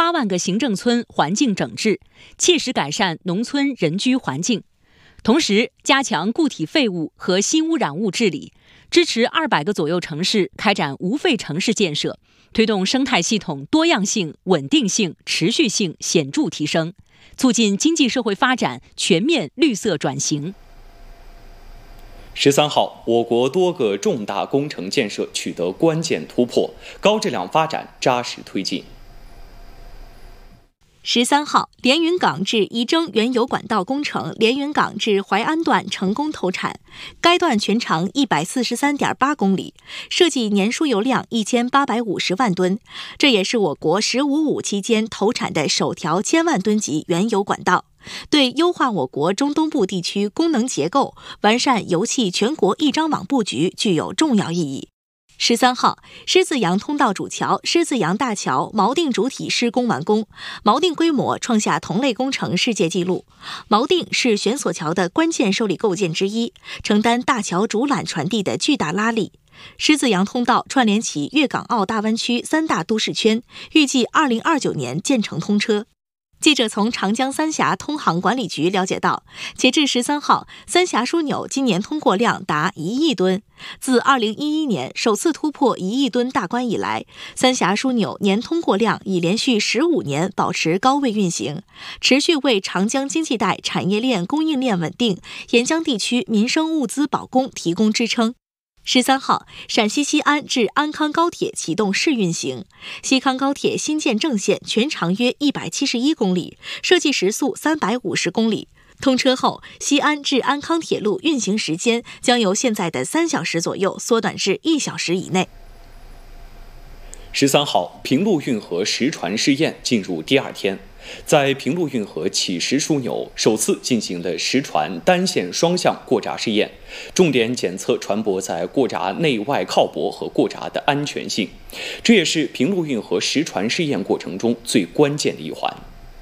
8万个行政村环境整治，切实改善农村人居环境。同时，加强固体废物和新污染物治理，支持200个左右城市开展无废城市建设，推动生态系统多样性、稳定性、持续性显著提升，促进经济社会发展全面绿色转型。 13号，我国多个重大工程建设取得关键突破，高质量发展扎实推进。 13号，连云港至仪征原油管道工程连云港至淮安段成功投产，该段全长143.8公里，设计年输油量1850万吨，这也是我国“15+5”期间投产的首条1000万吨级原油管道，对优化我国中东部地区功能结构、完善油气全国一张网布局具有重要意义。13号，狮子洋通道主桥狮子洋大桥锚定主体施工完工，锚定规模创下同类工程世界纪录。锚定是悬索桥的关键受力构件之一，承担大桥主缆传递的巨大拉力。狮子洋通道串联起粤港澳大湾区3大都市圈，预计2029年建成通车。记者从长江三峡通航管理局了解到，截至13号，三峡枢纽今年通过量达1亿吨。自2011年首次突破1亿吨大关以来，三峡枢纽年通过量已连续15年保持高位运行，持续为长江经济带产业链供应链稳定、沿江地区民生物资保供提供支撑。13号，陕西西安至安康高铁启动试运行。西康高铁新建正线全长约171公里，设计时速350公里。通车后，西安至安康铁路运行时间将由现在的3小时左右缩短至1小时以内。 13号，平陆运河实船试验进入第2天。在平陆运河启石枢纽首次进行了实船单线双向过闸试验，重点检测船舶在过闸内外靠泊和过闸的安全性，这也是平陆运河实船试验过程中最关键的一环。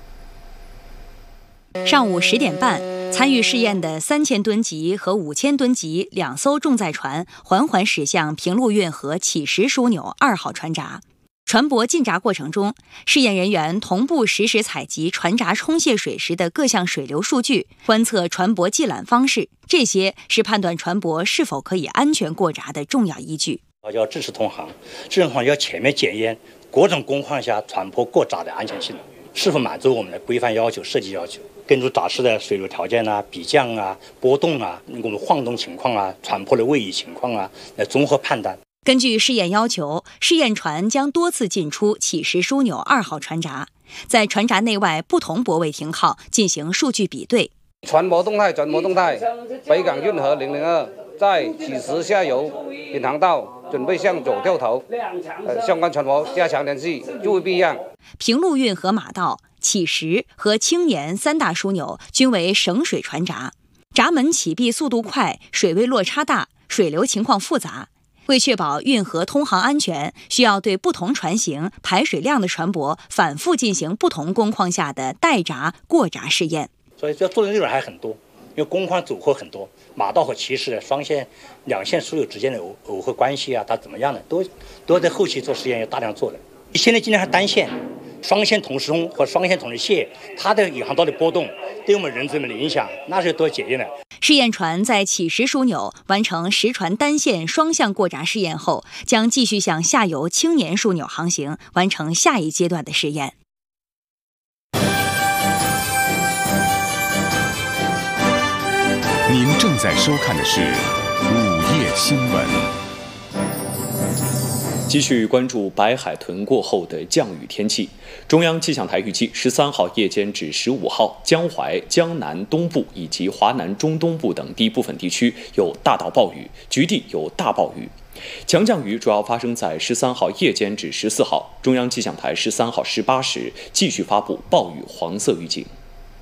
上午10点半，参与试验的3000吨级和5000吨级2艘重载船缓缓驶向平陆运河启石枢纽2号船闸。船舶进闸过程中，试验人员同步实时采集船闸冲卸水时的各项水流数据，观测船舶系缆方式，这些是判断船舶是否可以安全过闸的重要依据。 要支持通航，要全面检验各种工况下船舶过闸的安全性，是否满足我们的规范要求、设计要求。根据闸室的水流条件比降波动我们晃动情况船舶的位移情况来综合判断。 根据试验要求，试验船将多次进出启石枢纽2号船闸，在船闸内外不同泊位停靠进行数据比对。 船舶动态，北港运河002在启石下游引航道准备向左掉头，相关船舶加强联系，注意避让。 平陆运河马道、启石和青年3大枢纽均为省水船闸，闸门启闭速度快，水位落差大，水流情况复杂。为确保运河通航安全，需要对不同船型、排水量的船舶反复进行不同工况下的待闸、过闸试验。 所以要做的内容还很多，因为工况组合很多，马道和启石的双线、两线枢纽之间的耦合关系它怎么样的，都要在后期做实验要大量做的。现在尽量是单线、双线同时通和双线同时卸，它的引航道的波动对我们人质们的影响，那是多检验的。 试验船在启石枢纽完成实船单线双向过闸试验后，将继续向下游青年枢纽航行，完成下一阶段的试验。 您正在收看的是午夜新闻。 继续关注白海豚过后的降雨天气。中央气象台预计13号夜间至15号，江淮、江南东部以及华南中东部等地部分地区有大到暴雨，局地有大暴雨。强降雨主要发生在13号夜间至14号。中央气象台13号18时继续发布暴雨黄色预警。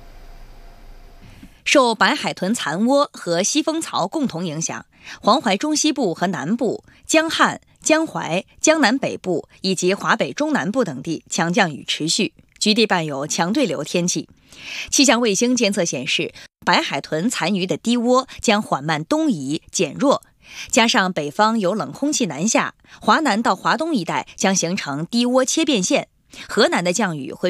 受白海豚残涡和西风槽共同影响，黄淮中西部和南部、江汉、江淮、江南北部以及华北中南部等地强降雨持续，局地伴有强对流天气。气象卫星监测显示，白海豚残余的低涡将缓慢东移减弱，加上北方有冷空气南下，华南到华东一带将形成低涡切变线，河南的降雨会